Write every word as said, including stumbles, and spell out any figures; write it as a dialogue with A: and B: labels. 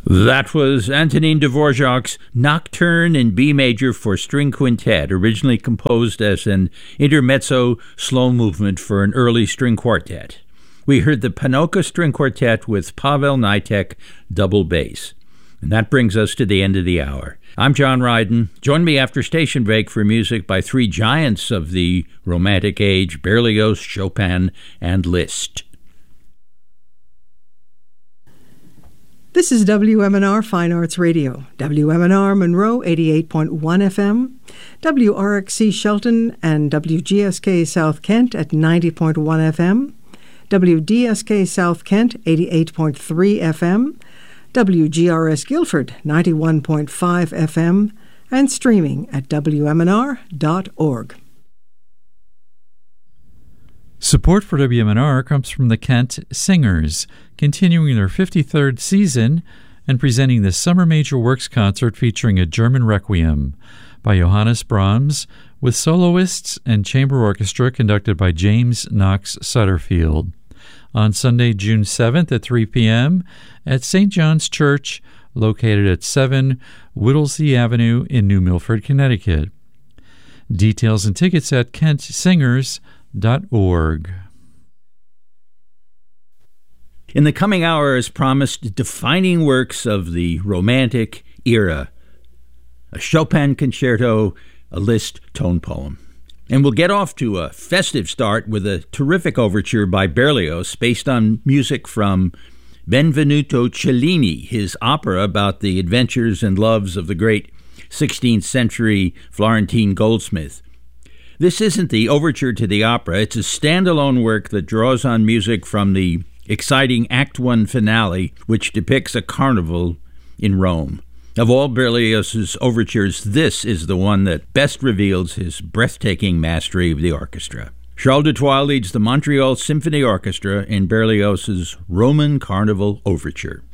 A: That was Antonin Dvorak's Nocturne in B major for string quintet, originally composed as an intermezzo slow movement for an early string quartet. We heard the Panoka String Quartet with Pavel Nitek double bass. And that brings us to the end of the hour. I'm John Ryden. Join me after station break for music by three giants of the Romantic age, Berlioz, Chopin, and Liszt.
B: This is W M N R Fine Arts Radio, W M N R Monroe eighty-eight point one F M, W R X C Shelton and W G S K South Kent at ninety point one F M, W D S K South Kent eighty-eight point three F M, W G R S Guilford ninety-one point five F M, and streaming at W M N R dot org.
C: Support for W M N R comes from the Kent Singers, continuing their fifty-third season and presenting the Summer Major Works Concert featuring a German Requiem by Johannes Brahms with soloists and chamber orchestra conducted by James Knox Sutterfield. On Sunday, June seventh at three p.m. at Saint John's Church, located at seven Whittlesey Avenue in New Milford, Connecticut. Details and tickets at kent singers dot org.
A: In the coming hour, as promised, defining works of the Romantic era, a Chopin concerto, a Liszt tone poem. And we'll get off to a festive start with a terrific overture by Berlioz based on music from Benvenuto Cellini, his opera about the adventures and loves of the great sixteenth century Florentine goldsmith. This isn't the overture to the opera. It's a standalone work that draws on music from the exciting Act One finale, which depicts a carnival in Rome. Of all Berlioz's overtures, this is the one that best reveals his breathtaking mastery of the orchestra. Charles Dutoit leads the Montreal Symphony Orchestra in Berlioz's Roman Carnival Overture.